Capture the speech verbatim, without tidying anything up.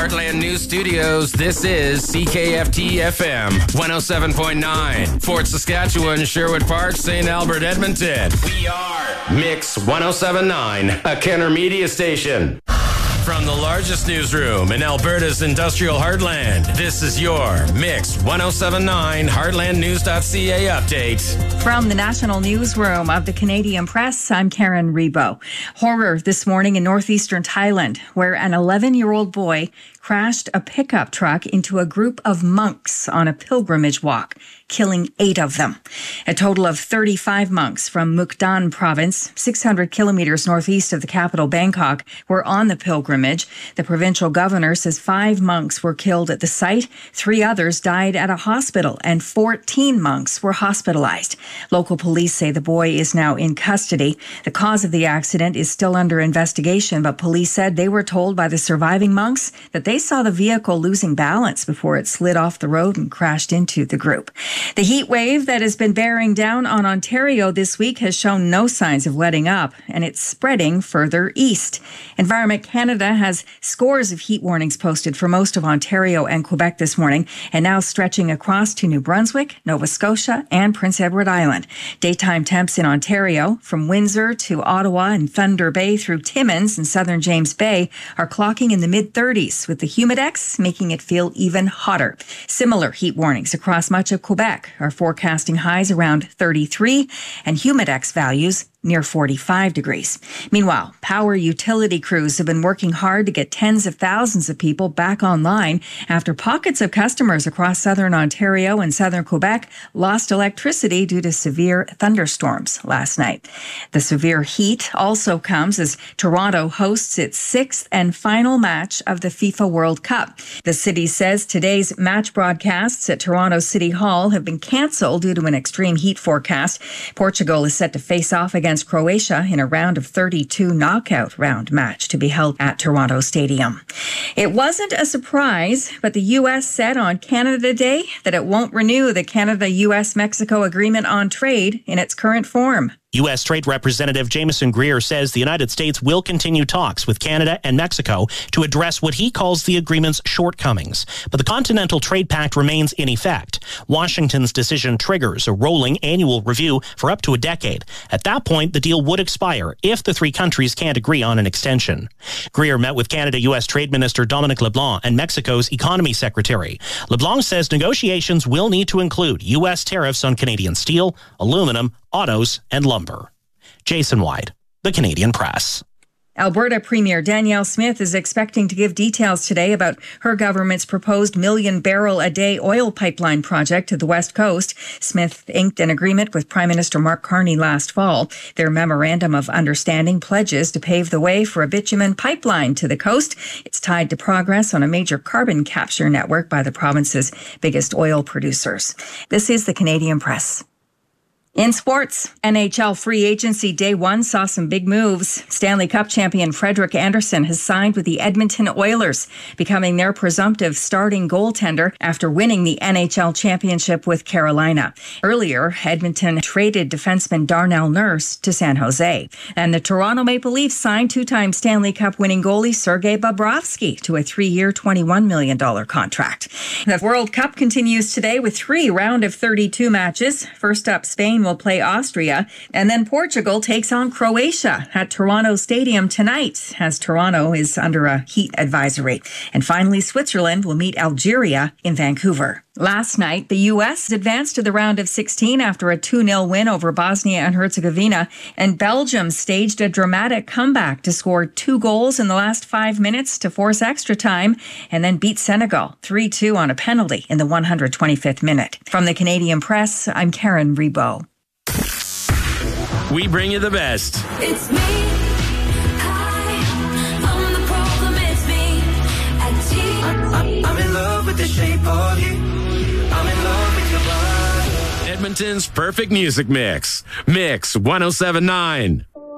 Heartland News Studios, this is C K F T F M one oh seven point nine. Fort Saskatchewan, Sherwood Park, Saint Albert, Edmonton. We are Mix one oh seven point nine, a Kenner Media station. From the largest newsroom in Alberta's industrial heartland, this is your Mix one oh seven point nine heartland news dot c a update. From the national newsroom of the Canadian Press, I'm Karen Rebo. Horror this morning in northeastern Thailand, where an eleven-year-old boy crashed a pickup truck into a group of monks on a pilgrimage walk, killing eight of them. A total of thirty-five monks from Mukden province, six hundred kilometers northeast of the capital Bangkok, were on the pilgrimage. The provincial governor says five monks were killed at the site, three others died at a hospital, and fourteen monks were hospitalized. Local police say the boy is now in custody. The cause of the accident is still under investigation, but police said they were told by the surviving monks that they saw the vehicle losing balance before it slid off the road and crashed into the group. The heat wave that has been bearing down on Ontario this week has shown no signs of letting up, and it's spreading further east. Environment Canada has scores of heat warnings posted for most of Ontario and Quebec this morning, and now stretching across to New Brunswick, Nova Scotia, and Prince Edward Island. Daytime temps in Ontario, from Windsor to Ottawa and Thunder Bay through Timmins and southern James Bay, are clocking in the mid-thirties, with the humidex making it feel even hotter. Similar heat warnings across much of Quebec are forecasting highs around thirty-three and humidex values near forty-five degrees. Meanwhile, power utility crews have been working hard to get tens of thousands of people back online after pockets of customers across southern Ontario and southern Quebec lost electricity due to severe thunderstorms last night. The severe heat also comes as Toronto hosts its sixth and final match of the FIFA World Cup. The city says today's match broadcasts at Toronto City Hall have been cancelled due to an extreme heat forecast. Portugal is set to face off against Croatia in a round of thirty-two knockout round match to be held at Toronto Stadium. It wasn't a surprise, but the U S said on Canada Day that it won't renew the Canada-U S-Mexico Agreement on Trade in its current form. U S. Trade Representative Jameson Greer says the United States will continue talks with Canada and Mexico to address what he calls the agreement's shortcomings. But the Continental Trade Pact remains in effect. Washington's decision triggers a rolling annual review for up to a decade. At that point, the deal would expire if the three countries can't agree on an extension. Greer met with Canada-U S. Trade Minister Dominic LeBlanc and Mexico's Economy Secretary. LeBlanc says negotiations will need to include U S tariffs on Canadian steel, aluminum, autos, and lumber. Jason White, the Canadian Press. Alberta Premier Danielle Smith is expecting to give details today about her government's proposed million-barrel-a-day oil pipeline project to the West Coast. Smith inked an agreement with Prime Minister Mark Carney last fall. Their memorandum of understanding pledges to pave the way for a bitumen pipeline to the coast. It's tied to progress on a major carbon capture network by the province's biggest oil producers. This is the Canadian Press. In sports, N H L free agency day one saw some big moves. Stanley Cup champion Frederik Andersen has signed with the Edmonton Oilers, becoming their presumptive starting goaltender after winning the N H L championship with Carolina. Earlier, Edmonton traded defenseman Darnell Nurse to San Jose. And the Toronto Maple Leafs signed two-time Stanley Cup winning goalie Sergei Bobrovsky to a three-year, twenty-one million dollars contract. The World Cup continues today with three round of thirty-two matches. First up, Spain will play Austria, and then Portugal takes on Croatia at Toronto Stadium tonight, as Toronto is under a heat advisory. And finally, Switzerland will meet Algeria in Vancouver. Last night, the U S advanced to the round of sixteen after a two nil win over Bosnia and Herzegovina, and Belgium staged a dramatic comeback to score two goals in the last five minutes to force extra time, and then beat Senegal three two on a penalty in the one hundred twenty-fifth minute. From the Canadian Press, I'm Karen Rebo. We bring you the best. It's me. Hi, I'm the problem. It's me. At T. I'm, I'm in love with the shape of you. I'm in love with your body. Edmonton's perfect music mix. Mix one oh seven point nine.